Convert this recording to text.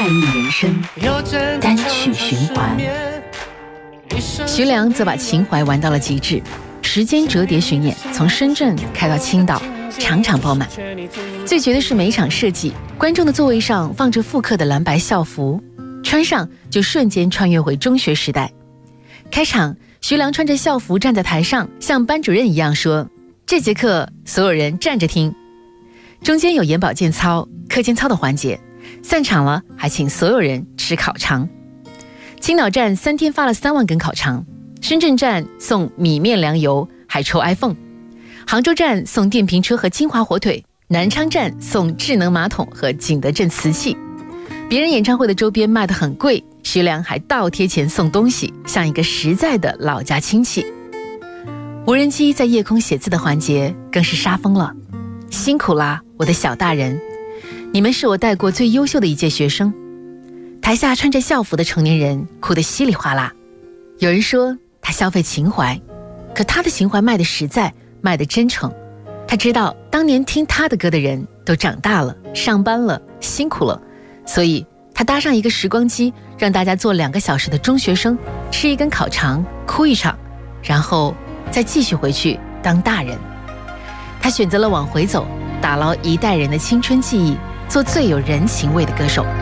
逆人生，单曲循环。 徐良则把情怀玩到了极致，时间折叠巡演从深圳开到青岛，场场爆满。最绝的是每一场设计，观众的座位上放着复刻的蓝白校服，穿上就瞬间穿越回中学时代。开场，徐良穿着校服站在台上，像班主任一样说：“这节课所有人站着听。”中间有眼保健操、课间操的环节，散场了还请所有人吃烤肠。青岛站3天发了3万根烤肠，深圳站送米面粮油，还抽 iPhone， 杭州站送电瓶车和金华火腿，南昌站送智能马桶和景德镇瓷器。别人演唱会的周边卖得很贵，徐良还倒贴钱送东西，像一个实在的老家亲戚。无人机在夜空写字的环节更是杀疯了，辛苦啦，我的小大人，你们是我带过最优秀的一届学生。台下穿着校服的成年人哭得稀里哗啦。有人说他消费情怀，可他的情怀卖得实在，卖得真诚。他知道当年听他的歌的人都长大了，上班了，辛苦了，所以他搭上一个时光机，让大家做2个小时的中学生，吃一根烤肠，哭一场，然后再继续回去当大人。他选择了往回走，打捞一代人的青春记忆，做最有人情味的歌手。